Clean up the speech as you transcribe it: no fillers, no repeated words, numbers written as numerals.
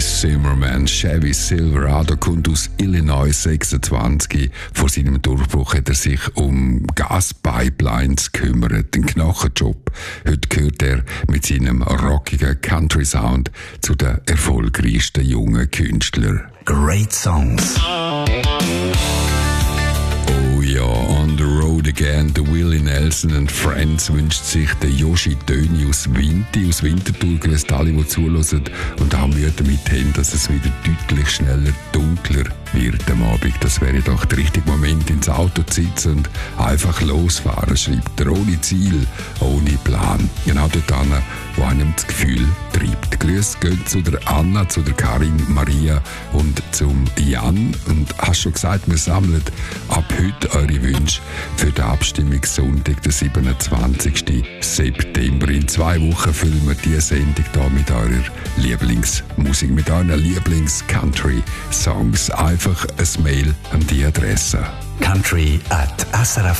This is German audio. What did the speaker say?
Zimmerman. Chevy Silverado kommt aus Illinois, 26. Vor seinem Durchbruch hat er sich um Gaspipelines gekümmert. Ein Knochenjob. Heute gehört er mit seinem rockigen Country-Sound zu den erfolgreichsten jungen Künstlern. Great Songs. Oh ja, On the Road Again, der Willie Nelson and Friends wünscht sich der Joshi Töni aus Winterthur. Grüßt alle, die zuhören und auch Mühe damit haben, dass es wieder deutlich schneller dunkler wird am Abend. Das wäre doch der richtige Moment, ins Auto zu sitzen und einfach losfahren, schreibt er, ohne Ziel, ohne Plan. Genau dort an, wo einem das Gefühl treibt. Grüße gehen zu der Anna, zu der Karin, Maria und zum Jan. Und hast schon gesagt, wir sammeln ab heute eure Wünsche für den Abstimmungssonntag, den 27. September. In 2 Wochen füllen wir diese Sendung hier mit eurer Lieblingsmusik, mit euren Lieblings-Country-Songs. Einfach ein Mail an die Adresse country@srf.ch